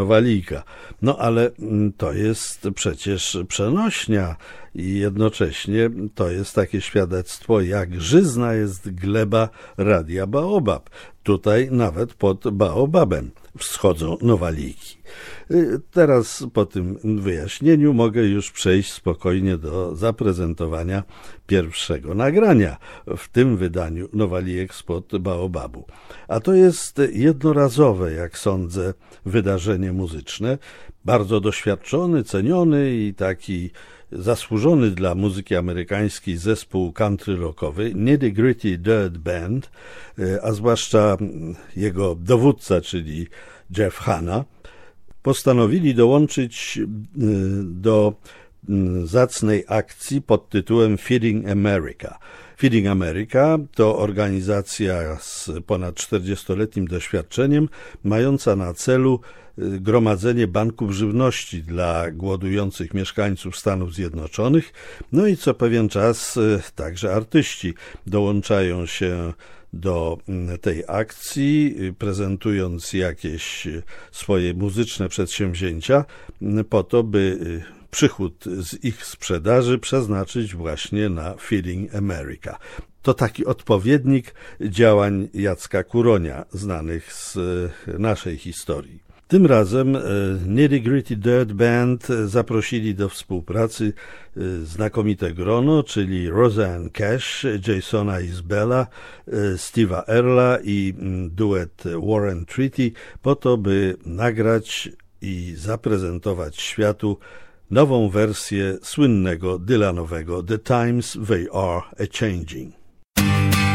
Nowalika. No ale to jest przecież przenośnia i jednocześnie to jest takie świadectwo, jak żyzna jest gleba Radia Baobab. Tutaj nawet pod Baobabem wschodzą Nowaliki. Teraz po tym wyjaśnieniu mogę już przejść spokojnie do zaprezentowania pierwszego nagrania w tym wydaniu Nowalijek spod Baobabu. A to jest jednorazowe, jak sądzę, wydarzenie muzyczne. Bardzo doświadczony, ceniony i taki zasłużony dla muzyki amerykańskiej zespół country rockowy Nitty Gritty Dirt Band, a zwłaszcza jego dowódca, czyli Jeff Hanna, postanowili dołączyć do zacnej akcji pod tytułem Feeding America. Feeding America to organizacja z ponad 40-letnim doświadczeniem, mająca na celu gromadzenie banków żywności dla głodujących mieszkańców Stanów Zjednoczonych. No i co pewien czas także artyści dołączają się do tej akcji, prezentując jakieś swoje muzyczne przedsięwzięcia po to, by przychód z ich sprzedaży przeznaczyć właśnie na Feeding America. To taki odpowiednik działań Jacka Kuronia, znanych z naszej historii. Tym razem Nitty Gritty Dirt Band zaprosili do współpracy znakomite grono, czyli Roseanne Cash, Jasona Isbella, Steve'a Earla i duet Warren Treaty po to, by nagrać i zaprezentować światu nową wersję słynnego Dylanowego The Times They Are A-Changing.